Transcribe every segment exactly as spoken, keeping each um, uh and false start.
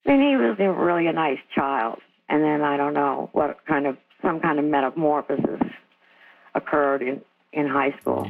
I mean, he was a really a nice child. And then I don't know what kind of, some kind of metamorphosis occurred in, in high school.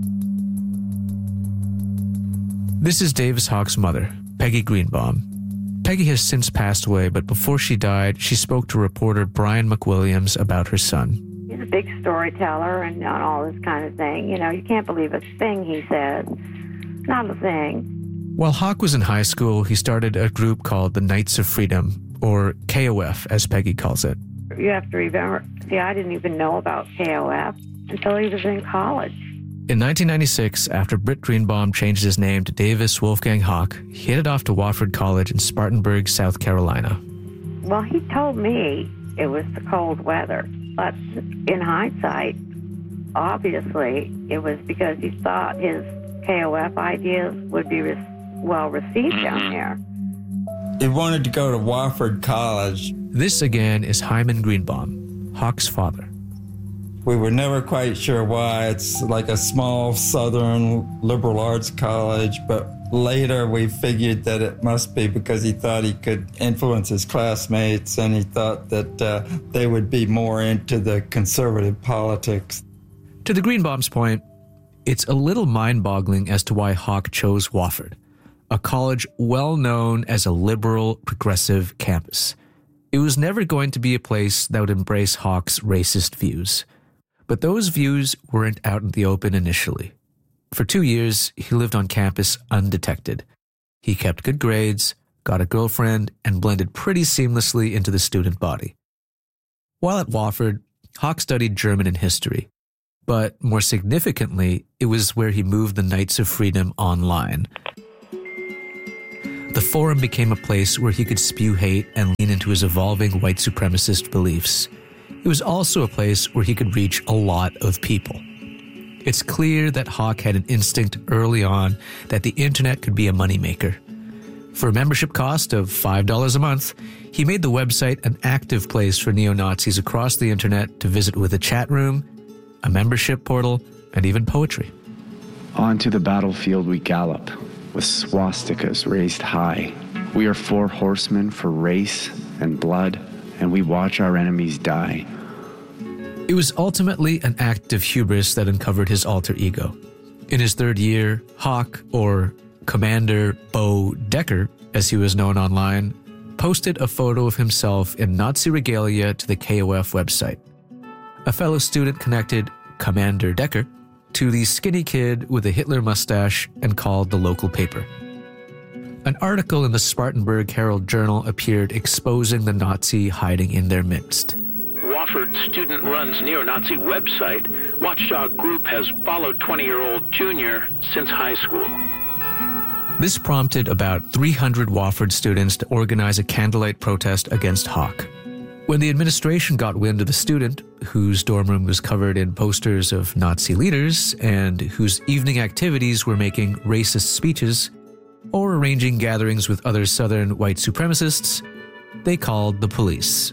This is Davis Hawk's mother, Peggy Greenbaum. Peggy has since passed away, but before she died, she spoke to reporter Brian McWilliams about her son. He's a big storyteller and all this kind of thing. You know, you can't believe a thing he says. Not a thing. While Hawk was in high school, he started a group called the Knights of Freedom, or K O F, as Peggy calls it. You have to remember, see, I didn't even know about K O F until he was in college. In nineteen ninety-six, after Britt Greenbaum changed his name to Davis Wolfgang Hawk, he headed off to Wofford College in Spartanburg, South Carolina. Well, he told me it was the cold weather, but in hindsight, obviously, it was because he thought his K O F ideas would be re- well received down there. He wanted to go to Wofford College. This again is Hyman Greenbaum, Hawk's father. We were never quite sure why. It's like a small southern liberal arts college, but later we figured that it must be because he thought he could influence his classmates, and he thought that uh, they would be more into the conservative politics. To the Greenbaum's point, it's a little mind-boggling as to why Hawk chose Wofford, a college well known as a liberal, progressive campus. It was never going to be a place that would embrace Hawk's racist views. But those views weren't out in the open initially. For two years, he lived on campus undetected. He kept good grades, got a girlfriend, and blended pretty seamlessly into the student body. While at Wofford, Hawk studied German and history. But more significantly, it was where he moved the Knights of Freedom online. The forum became a place where he could spew hate and lean into his evolving white supremacist beliefs. It was also a place where he could reach a lot of people. It's clear that Hawk had an instinct early on that the internet could be a moneymaker. For a membership cost of five dollars a month, he made the website an active place for neo-Nazis across the internet to visit with a chat room, a membership portal, and even poetry. Onto the battlefield we gallop, with swastikas raised high. We are four horsemen for race and blood, and we watch our enemies die. It was ultimately an act of hubris that uncovered his alter ego. In his third year, Hawk, or Commander Bo Decker, as he was known online, posted a photo of himself in Nazi regalia to the K O F website. A fellow student connected Commander Decker to the skinny kid with a Hitler mustache and called the local paper. An article in the Spartanburg Herald Journal appeared exposing the Nazi hiding in their midst. Wofford student-runs neo-Nazi website, Watchdog Group has followed twenty-year-old Junior since high school. This prompted about three hundred Wofford students to organize a candlelight protest against Hawk. When the administration got wind of the student, whose dorm room was covered in posters of Nazi leaders and whose evening activities were making racist speeches or arranging gatherings with other Southern white supremacists, they called the police.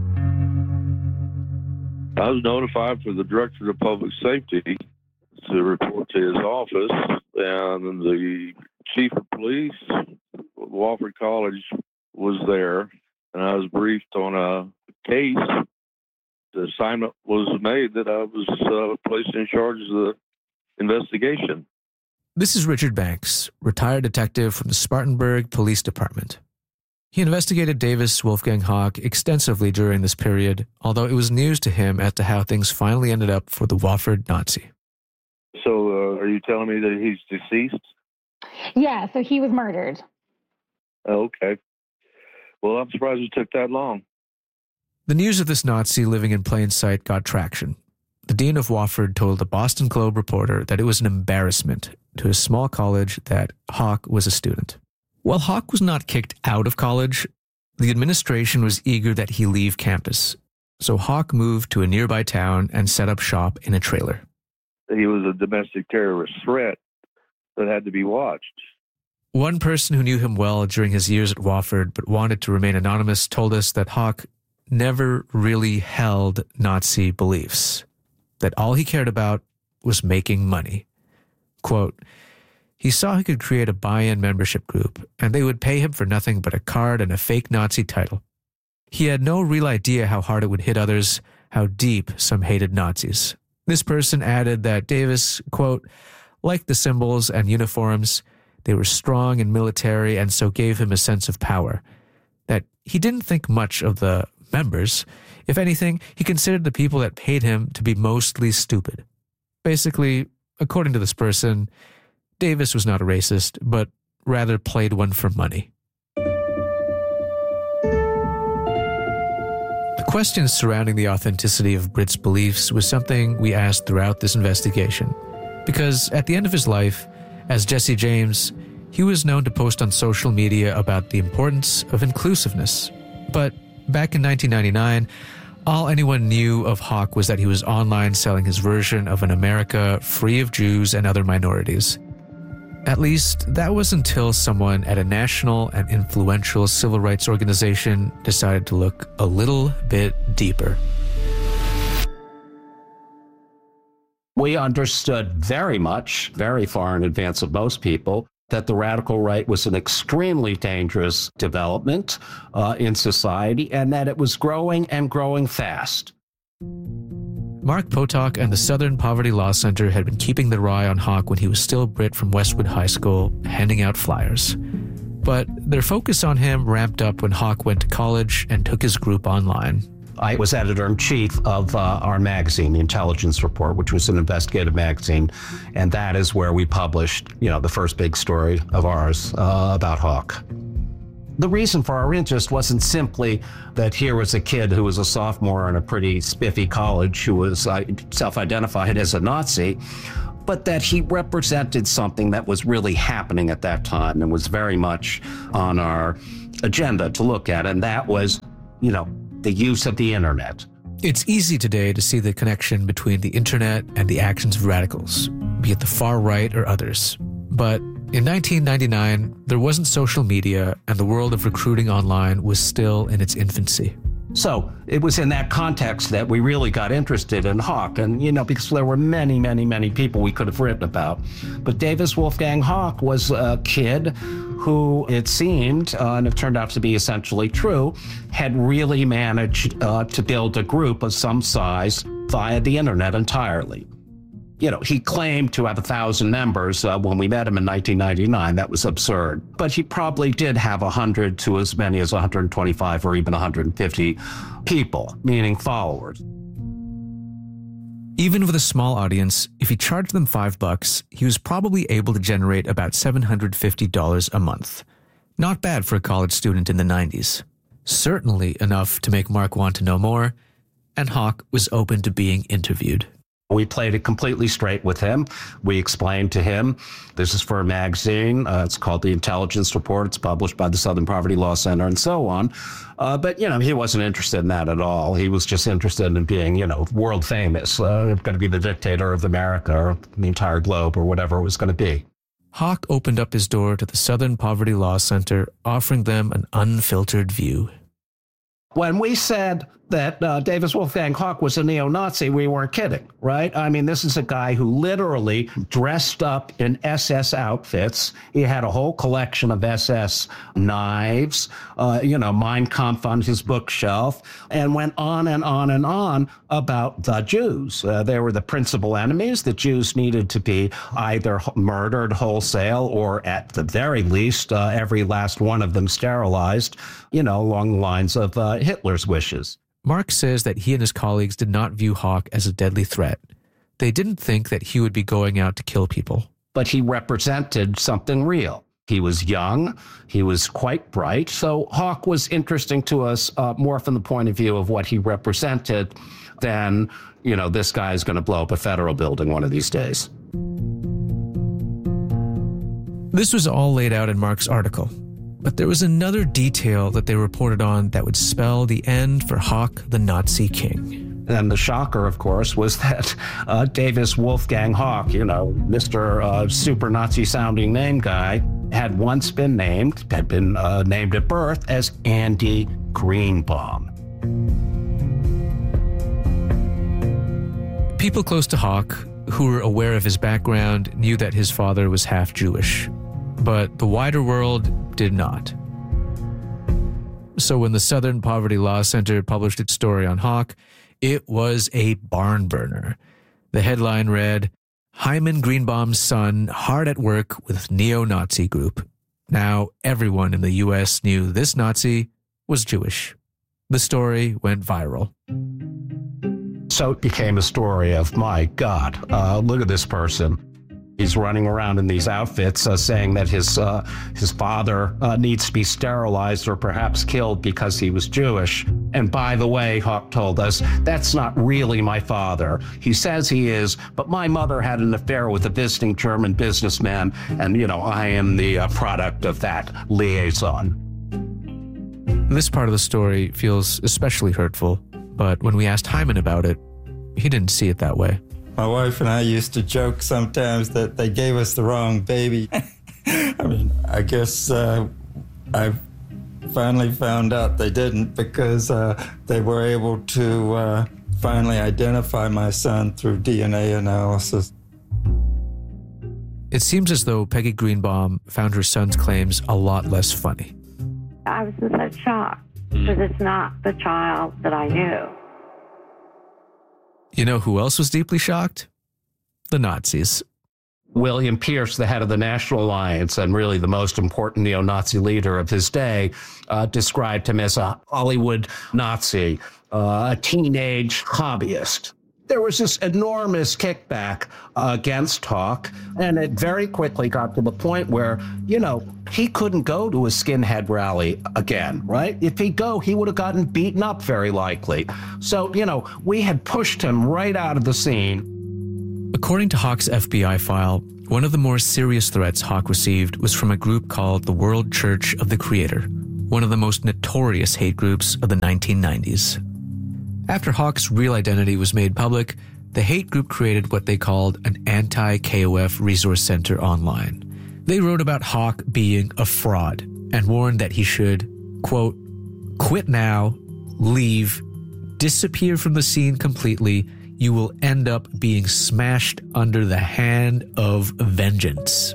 I was notified for the Director of Public Safety to report to his office, and the Chief of Police of Wofford College was there, and I was briefed on a case. The assignment was made that I was uh, placed in charge of the investigation. This is Richard Banks, retired detective from the Spartanburg Police Department. He investigated Davis Wolfgang Hawk extensively during this period, although it was news to him as to how things finally ended up for the Wofford Nazi. So uh, are you telling me that he's deceased? Yeah, so he was murdered. Okay. Well, I'm surprised it took that long. The news of this Nazi living in plain sight got traction. The dean of Wofford told the Boston Globe reporter that it was an embarrassment to a small college that Hawk was a student. While Hawk was not kicked out of college, the administration was eager that he leave campus, so Hawk moved to a nearby town and set up shop in a trailer. He was a domestic terrorist threat that had to be watched. One person who knew him well during his years at Wofford but wanted to remain anonymous told us that Hawk never really held Nazi beliefs, that all he cared about was making money. Quote, He saw he could create a buy-in membership group, and they would pay him for nothing but a card and a fake Nazi title. He had no real idea how hard it would hit others, how deep some hated Nazis. This person added that Davis, quote, liked the symbols and uniforms. They were strong and military and so gave him a sense of power. That he didn't think much of the members. If anything, he considered the people that paid him to be mostly stupid. Basically, according to this person, Davis was not a racist, but rather played one for money. The questions surrounding the authenticity of Britt's beliefs was something we asked throughout this investigation. Because at the end of his life, as Jesse James, he was known to post on social media about the importance of inclusiveness. But back in nineteen ninety-nine, all anyone knew of Hawk was that he was online selling his version of an America free of Jews and other minorities. At least, that was until someone at a national and influential civil rights organization decided to look a little bit deeper. We understood very much, very far in advance of most people, that the radical right was an extremely dangerous development uh, in society and that it was growing and growing fast. Mark Potok and the Southern Poverty Law Center had been keeping their eye on Hawk when he was still Britt from Westwood High School, handing out flyers. But their focus on him ramped up when Hawk went to college and took his group online. I was editor-in-chief of uh, our magazine, The Intelligence Report, which was an investigative magazine, and that is where we published, you know, the first big story of ours uh, about Hawk. The reason for our interest wasn't simply that here was a kid who was a sophomore in a pretty spiffy college who was uh, self-identified as a Nazi, but that he represented something that was really happening at that time and was very much on our agenda to look at, and that was, you know, the use of the internet. It's easy today to see the connection between the internet and the actions of radicals, be it the far right or others. But in nineteen ninety-nine, there wasn't social media, and the world of recruiting online was still in its infancy. So it was in that context that we really got interested in Hawk, and, you know, because there were many, many, many people we could have written about. But Davis Wolfgang Hawk was a kid who, it seemed, uh, and it turned out to be essentially true, had really managed uh, to build a group of some size via the internet entirely. You know, he claimed to have a thousand members uh, when we met him in nineteen ninety-nine. That was absurd. But he probably did have one hundred to as many as one hundred twenty-five or even one hundred fifty people, meaning followers. Even with a small audience, if he charged them five bucks, he was probably able to generate about seven hundred fifty dollars a month. Not bad for a college student in the nineties. Certainly enough to make Mark want to know more, and Hawk was open to being interviewed. We played it completely straight with him. We explained to him, this is for a magazine. Uh, it's called The Intelligence Report. It's published by the Southern Poverty Law Center and so on. Uh, but, you know, he wasn't interested in that at all. He was just interested in being, you know, world famous, uh, going to be the dictator of America or the entire globe or whatever it was going to be. Hawk opened up his door to the Southern Poverty Law Center, offering them an unfiltered view. When we said that uh, Davis Wolfgang Hawk was a neo-Nazi, we weren't kidding, right? I mean, this is a guy who literally dressed up in S S outfits. He had a whole collection of S S knives, uh, you know, Mein Kampf on his bookshelf, and went on and on and on about the Jews. Uh, they were the principal enemies. The Jews needed to be either murdered wholesale or, at the very least, uh, every last one of them sterilized, you know, along the lines of uh, Hitler's wishes. Mark says that he and his colleagues did not view Hawk as a deadly threat. They didn't think that he would be going out to kill people. But he represented something real. He was young. He was quite bright. So Hawk was interesting to us uh, more from the point of view of what he represented than, you know, this guy is going to blow up a federal building one of these days. This was all laid out in Mark's article. But there was another detail that they reported on that would spell the end for Hawk the Nazi King. And the shocker, of course, was that uh, Davis Wolfgang Hawk, you know, Mister Uh, super Nazi-sounding name guy, had once been named, had been uh, named at birth as Andy Greenbaum. People close to Hawk, who were aware of his background knew that his father was half Jewish, but the wider world did not. So when the Southern Poverty Law Center published its story on Hawk, it was a barn burner. The headline read, "Hyman Greenbaum's son hard at work with neo-Nazi group." Now everyone in the U S knew this Nazi was Jewish. The story went viral. So it became a story of, my God, uh, look at this person. He's running around in these outfits uh, saying that his uh, his father uh, needs to be sterilized or perhaps killed because he was Jewish. And by the way, Hawk told us, that's not really my father. He says he is, but my mother had an affair with a visiting German businessman, and, you know, I am the uh, product of that liaison. This part of the story feels especially hurtful, but when we asked Hyman about it, he didn't see it that way. My wife and I used to joke sometimes that they gave us the wrong baby. I mean, I guess uh, I finally found out they didn't, because uh, they were able to uh, finally identify my son through D N A analysis. It seems as though Peggy Greenbaum found her son's claims a lot less funny. I was in such shock because it's not the child that I knew. You know who else was deeply shocked? The Nazis. William Pierce, the head of the National Alliance and really the most important neo-Nazi leader of his day, uh, described him as a Hollywood Nazi, uh, a teenage hobbyist. There was this enormous kickback uh, against Hawk, and it very quickly got to the point where, you know, he couldn't go to a skinhead rally again, right? If he'd go, he would have gotten beaten up very likely. So, you know, we had pushed him right out of the scene. According to Hawk's F B I file, one of the more serious threats Hawk received was from a group called the World Church of the Creator, one of the most notorious hate groups of the nineteen nineties. After Hawk's real identity was made public, the hate group created what they called an anti-K O F resource center online. They wrote about Hawk being a fraud and warned that he should, quote, quit now, leave, disappear from the scene completely. You will end up being smashed under the hand of vengeance.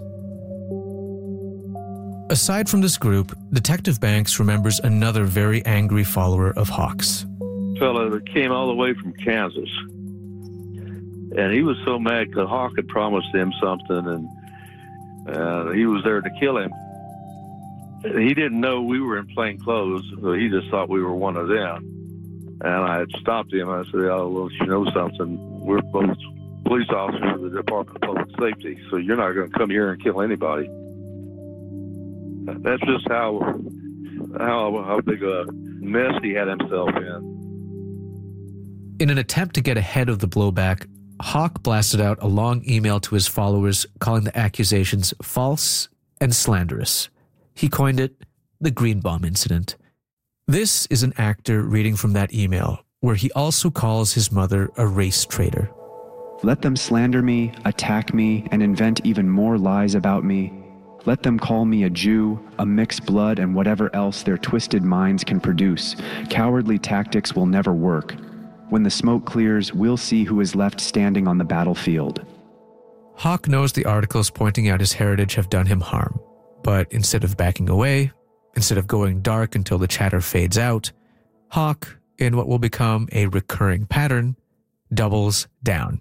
Aside from this group, Detective Banks remembers another very angry follower of Hawk's. Fellow that came all the way from Kansas, and he was so mad because Hawk had promised him something, and uh, he was there to kill him. He didn't know we were in plain clothes, so he just thought we were one of them. And I had stopped him. I said, "Oh, well, you know something? We're both police officers of the Department of Public Safety, so you're not going to come here and kill anybody." That's just how how how big a mess he had himself in. In an attempt to get ahead of the blowback, Hawk blasted out a long email to his followers calling the accusations false and slanderous. He coined it the Greenbaum Incident. This is an actor reading from that email, where he also calls his mother a race traitor. Let them slander me, attack me, and invent even more lies about me. Let them call me a Jew, a mixed blood, and whatever else their twisted minds can produce. Cowardly tactics will never work. When the smoke clears, we'll see who is left standing on the battlefield. Hawk knows the articles pointing out his heritage have done him harm, but instead of backing away, instead of going dark until the chatter fades out, Hawk, in what will become a recurring pattern, doubles down.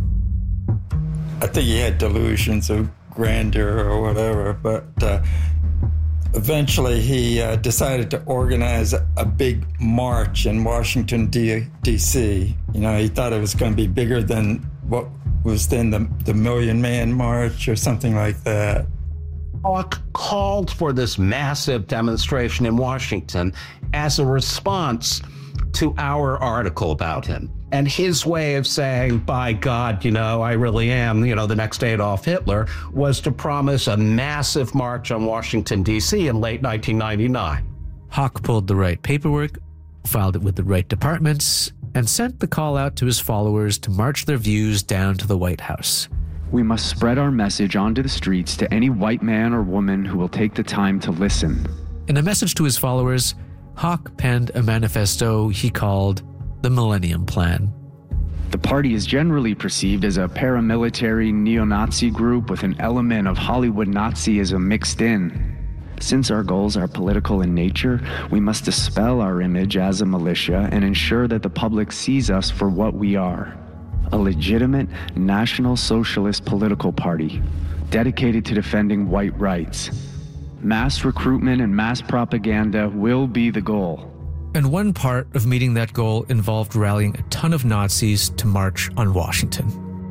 I think he had delusions of grandeur or whatever, but uh, eventually he uh, decided to organize a big march in Washington, D C You know, he thought it was going to be bigger than what was then the, the Million Man March or something like that. Hawk called for this massive demonstration in Washington as a response to our article about him. And his way of saying, by God, you know, I really am, you know, the next Adolf Hitler, was to promise a massive march on Washington, D C in late nineteen ninety-nine. Hawk pulled the right paperwork, filed it with the right departments, and sent the call out to his followers to march their views down to the White House. We must spread our message onto the streets to any white man or woman who will take the time to listen. In a message to his followers, Hawk penned a manifesto he called the Millennium Plan. The party is generally perceived as a paramilitary neo-Nazi group with an element of Hollywood Nazism mixed in. Since our goals are political in nature, we must dispel our image as a militia and ensure that the public sees us for what we are: a legitimate National Socialist political party dedicated to defending white rights. Mass recruitment and mass propaganda will be the goal. And one part of meeting that goal involved rallying a ton of Nazis to march on Washington.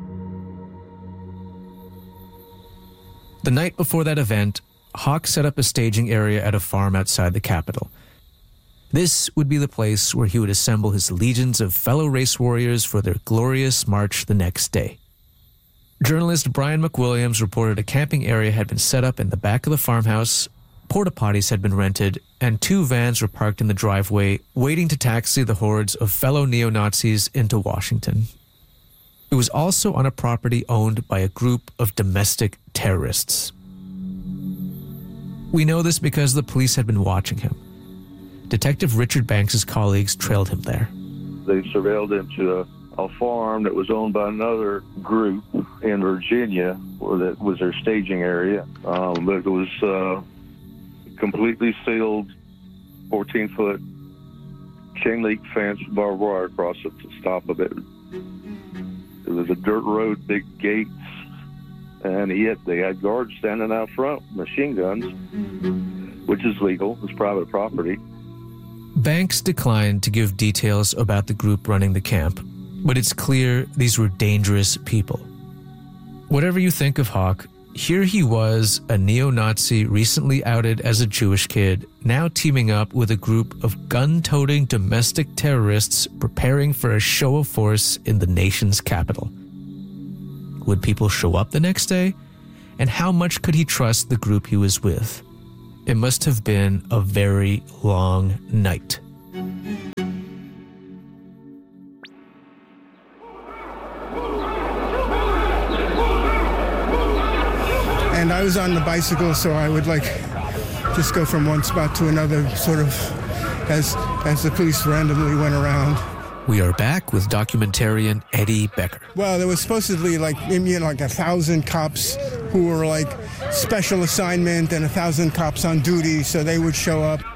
The night before that event, Hawk set up a staging area at a farm outside the Capitol. This would be the place where he would assemble his legions of fellow race warriors for their glorious march the next day. Journalist Brian McWilliams reported a camping area had been set up in the back of the farmhouse, porta potties had been rented, and two vans were parked in the driveway, waiting to taxi the hordes of fellow neo-Nazis into Washington. It was also on a property owned by a group of domestic terrorists. We know this because the police had been watching him. Detective Richard Banks' colleagues trailed him there. They surveilled him to a, a farm that was owned by another group in Virginia, where that was their staging area. Um, but it was uh, completely sealed, fourteen-foot chain-link fence with barbed wire across the top of it. It was a dirt road, big gates. And yet they had guards standing out front, machine guns, which is legal. It's private property. Banks declined to give details about the group running the camp, but it's clear these were dangerous people. Whatever you think of Hawk, here he was, a neo-Nazi recently outed as a Jewish kid, now teaming up with a group of gun-toting domestic terrorists preparing for a show of force in the nation's capital. Would people show up the next day? And how much could he trust the group he was with? It must have been a very long night. And I was on the bicycle, so I would like just go from one spot to another, sort of as as the police randomly went around. We are back with documentarian Eddie Becker. Well, there was supposedly like, you know, like a thousand cops who were like special assignment and a thousand cops on duty, so they would show up.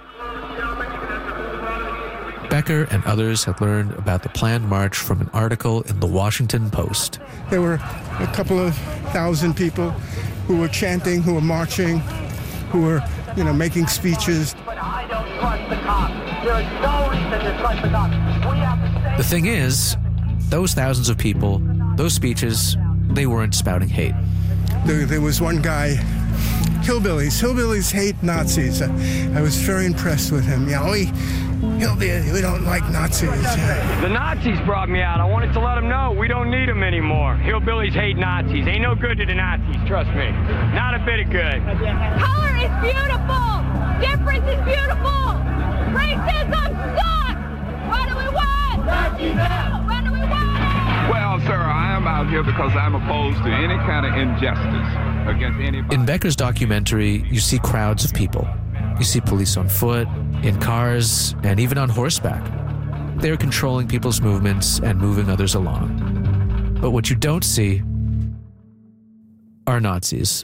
Becker and others had learned about the planned march from an article in the Washington Post. There were a couple of thousand people who were chanting, who were marching, who were, you know, making speeches. But I don't trust the cops. There is no reason to trust the cops. We have to The thing is, those thousands of people, those speeches, they weren't spouting hate. There, there was one guy, hillbillies. Hillbillies hate Nazis. I, I was very impressed with him. Yeah, we, hillbillies, we don't like Nazis. The Nazis brought me out. I wanted to let them know we don't need them anymore. Hillbillies hate Nazis. Ain't no good to the Nazis, trust me. Not a bit of good. Color is beautiful. Difference is beautiful. Racism sucks. What do we want? What do we want? Well, sir, I am out here because I'm opposed to any kind of injustice against anybody. In Becker's documentary, you see crowds of people. You see police on foot, in cars, and even on horseback. They're controlling people's movements and moving others along. But what you don't see are Nazis.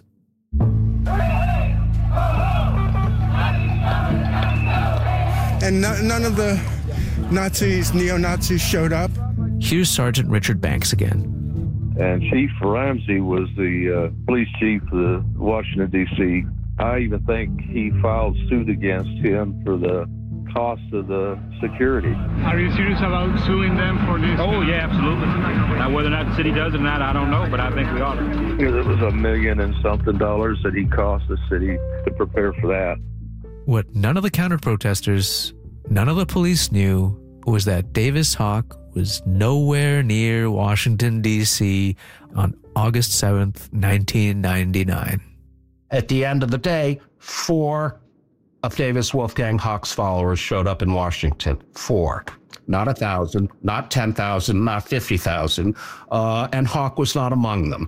And no, none of the Nazis, neo-Nazis showed up. Here's Sergeant Richard Banks again. And Chief Ramsey was the uh, police chief of the Washington, D C I even think he filed suit against him for the cost of the security. Are you serious about suing them for this? Oh, yeah, absolutely. Now, whether or not the city does it or not, I don't know, but I think we ought to. Because it was a million and something dollars that he cost the city to prepare for that. What none of the counter-protesters, none of the police knew was that Davis Hawk was nowhere near Washington, D C on August seventh, nineteen ninety-nine. At the end of the day, four of Davis Wolfgang Hawk's followers showed up in Washington. Four. Not a thousand, not ten thousand, not fifty thousand, uh, and Hawk was not among them.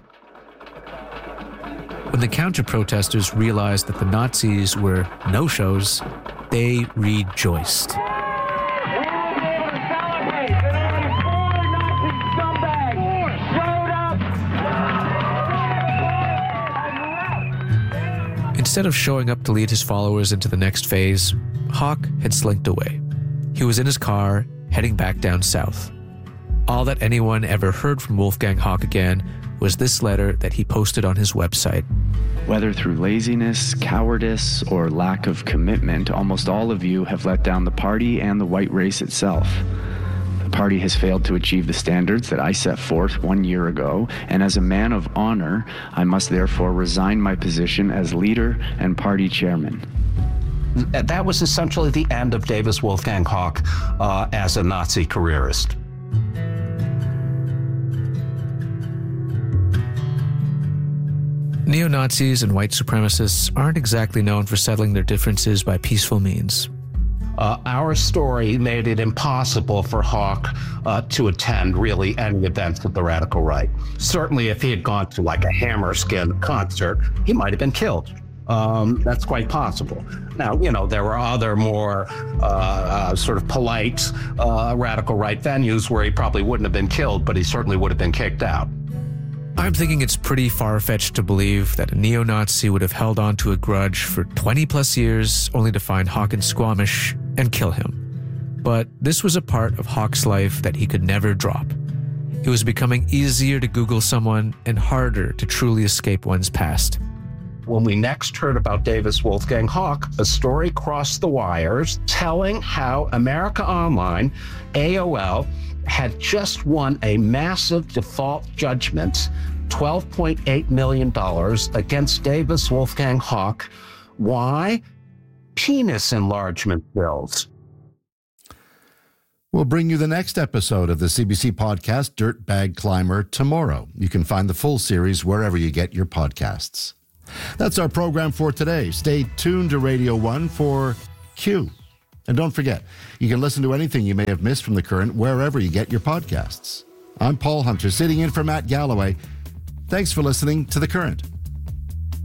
When the counter-protesters realized that the Nazis were no-shows, they rejoiced. Instead of showing up to lead his followers into the next phase, Hawk had slinked away. He was in his car, heading back down south. All that anyone ever heard from Wolfgang Hawk again was this letter that he posted on his website. Whether through laziness, cowardice, or lack of commitment, almost all of you have let down the party and the white race itself. The party has failed to achieve the standards that I set forth one year ago, and as a man of honor, I must therefore resign my position as leader and party chairman. That was essentially the end of Davis Wolfgang Hawk uh, as a Nazi careerist. Neo-Nazis and white supremacists aren't exactly known for settling their differences by peaceful means. Uh, our story made it impossible for Hawk uh, to attend really any events of the radical right. Certainly if he had gone to like a Hammerskin concert, he might have been killed. Um, that's quite possible. Now, you know, there were other more uh, uh, sort of polite uh, radical right venues where he probably wouldn't have been killed, but he certainly would have been kicked out. I'm thinking it's pretty far-fetched to believe that a neo-Nazi would have held on to a grudge for twenty plus years only to find Hawkins Squamish and kill him. But this was a part of Hawk's life that he could never drop. It was becoming easier to Google someone and harder to truly escape one's past. When we next heard about Davis Wolfgang Hawk, a story crossed the wires telling how America Online, A O L, had just won a massive default judgment, twelve point eight million dollars, against Davis Wolfgang Hawk. Why? Penis enlargement bills. We'll bring you the next episode of the C B C podcast, Dirtbag Climber, tomorrow. You can find the full series wherever you get your podcasts. That's our program for today. Stay tuned to Radio one for Q. And don't forget, you can listen to anything you may have missed from The Current wherever you get your podcasts. I'm Paul Hunter, sitting in for Matt Galloway. Thanks for listening to The Current.